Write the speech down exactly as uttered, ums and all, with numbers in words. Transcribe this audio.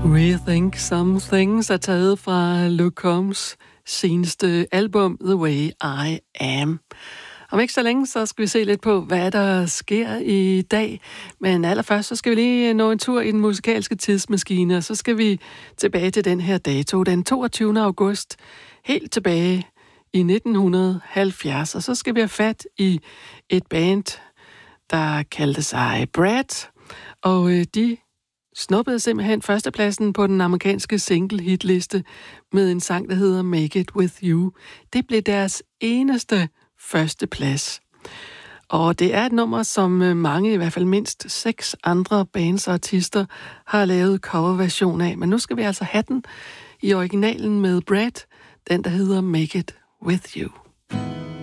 Rethink Some Things er taget fra Luke Combs seneste album, The Way I Am. Om ikke så længe, så skal vi se lidt på, hvad der sker i dag. Men allerførst, så skal vi lige nå en tur i den musikalske tidsmaskine, og så skal vi tilbage til den her dato, den toogtyvende august, helt tilbage i nitten halvfjerds. Og så skal vi have fat i et band, der kaldte sig Brad, og de snuppede simpelthen førstepladsen på den amerikanske single-hitliste med en sang, der hedder Make It With You. Det blev deres eneste førsteplads. Og det er et nummer, som mange, i hvert fald mindst seks andre bands og artister, har lavet coverversion af. Men nu skal vi altså have den i originalen med Brad, den der hedder Make It With You.